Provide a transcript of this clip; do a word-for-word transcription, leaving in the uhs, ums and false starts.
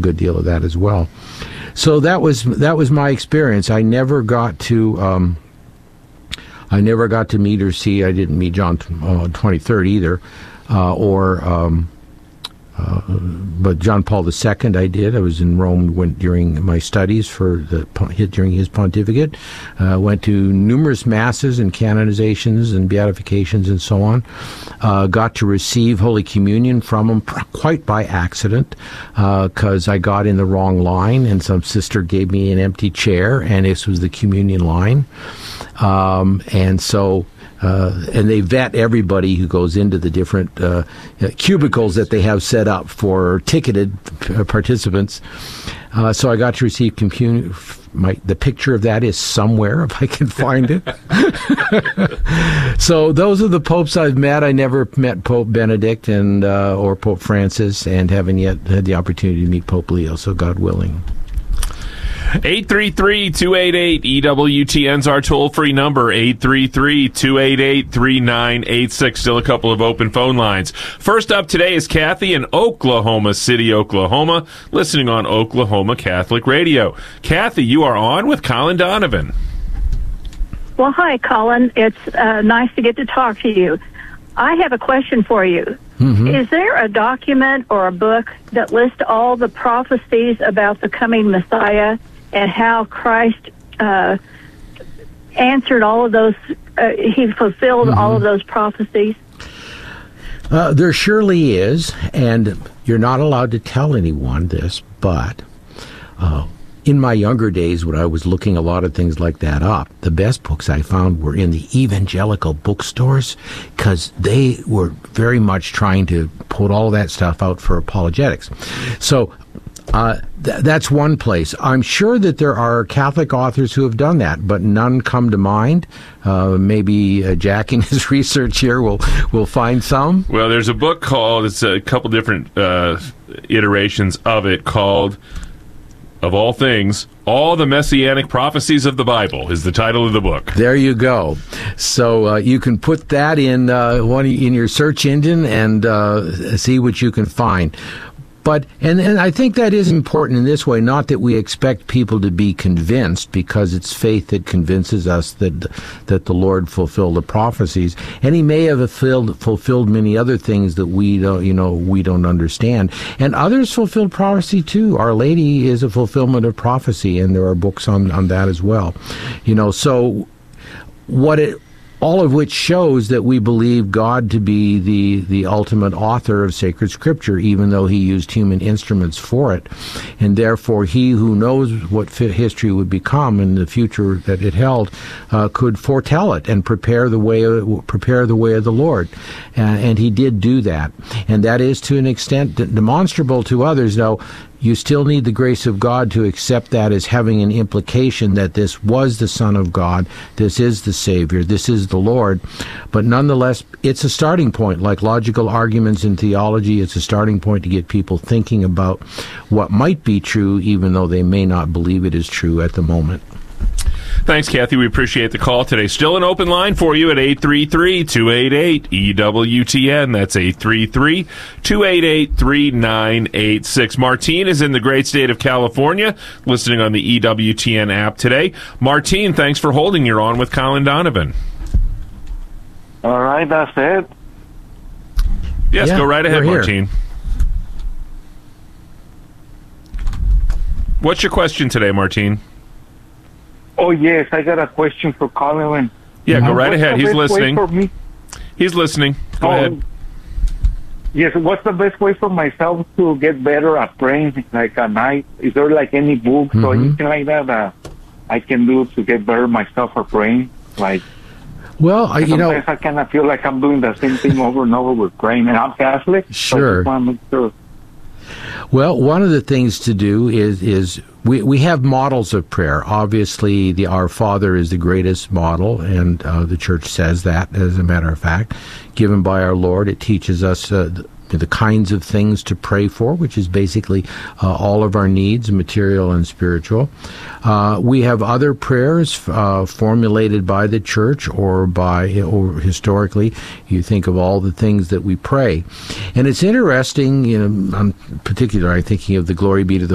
good deal of that as well. So that was that was my experience. I never got to um, I never got to meet or see. I didn't meet John uh, twenty-third either, uh, or. Um, Uh, but John Paul the Second, I did. I was in Rome when, during my studies for the during his pontificate. Uh, went to numerous masses and canonizations and beatifications and so on. Uh, got to receive Holy Communion from him quite by accident because uh, I got in the wrong line and some sister gave me an empty chair and this was the communion line. Um, and so... Uh, and they vet everybody who goes into the different uh, cubicles that they have set up for ticketed participants. Uh, so I got to receive communion. My, the picture of that is somewhere, if I can find it. So those are the popes I've met. I never met Pope Benedict and uh, or Pope Francis, and haven't yet had the opportunity to meet Pope Leo, so God willing. eight three three, two eight eight, E W T N's our toll-free number, eight three three, two eight eight, three nine eight six. Still a couple of open phone lines. First up today is Kathy in Oklahoma City, Oklahoma, listening on Oklahoma Catholic Radio. Kathy, you are on with Colin Donovan. Well, hi, Colin. It's uh, nice to get to talk to you. I have a question for you. Mm-hmm. Is there a document or a book that lists all the prophecies about the coming Messiah and how Christ uh, answered all of those, uh, he fulfilled mm-hmm. all of those prophecies? Uh, there surely is, and you're not allowed to tell anyone this, but uh, in my younger days when I was looking a lot of things like that up, the best books I found were in the evangelical bookstores because they were very much trying to put all that stuff out for apologetics. So Uh, th- that's one place. I'm sure that there are Catholic authors who have done that, but none come to mind. Uh, maybe uh, Jack in his research here will will find some. Well, there's a book called, it's a couple different uh, iterations of it, called, of all things, All the Messianic Prophecies of the Bible is the title of the book. There you go. So uh, you can put that in uh, one in your search engine and uh, see what you can find. But, and, and I think that is important in this way, not that we expect people to be convinced, because it's faith that convinces us that that the Lord fulfilled the prophecies. And he may have fulfilled, fulfilled many other things that we don't, you know, we don't understand. And others fulfilled prophecy too. Our Lady is a fulfillment of prophecy, and there are books on, on that as well. You know, so what it... all of which shows that we believe God to be the, the ultimate author of sacred scripture, even though he used human instruments for it. And therefore, he who knows what history would become in the future that it held uh, could foretell it and prepare the way of, prepare the way of the Lord. Uh, and he did do that. And that is to an extent demonstrable to others. Now, you still need the grace of God to accept that as having an implication that this was the Son of God, this is the Savior, this is the Lord. But nonetheless, it's a starting point. Like logical arguments in theology, it's a starting point to get people thinking about what might be true, even though they may not believe it is true at the moment. Thanks, Kathy. We appreciate the call today. Still an open line for you at eight three three, two eight eight, E W T N. That's eight three three, two eight eight, three nine eight six. Martine is in the great state of California, listening on the E W T N app today. Martine, thanks for holding. You're on with Colin Donovan. All right, that's it. Yes, yeah, go right ahead, Martine. What's your question today, Martine? Oh, yes, I got a question for Colin. Yeah, go uh, right ahead. He's listening. For me? He's listening. Go oh, ahead. Yes, what's the best way for myself to get better at praying, like at night? Is there like any books mm-hmm. or anything like that that I can do to get better myself at praying? Like, well, I, you know, I kind of feel like I'm doing the same thing over and over with praying, and I'm Catholic. Sure. So I just want to make sure. Well, one of the things to do is is we we have models of prayer. Obviously, the Our Father is the greatest model, and uh, the Church says that, as a matter of fact, given by our Lord. It teaches us uh, the, the kinds of things to pray for, which is basically uh, all of our needs, material and spiritual. Uh, we have other prayers uh, formulated by the Church or by or historically. You think of all the things that we pray, and it's interesting. You know, I'm particularly thinking of the Glory Be to the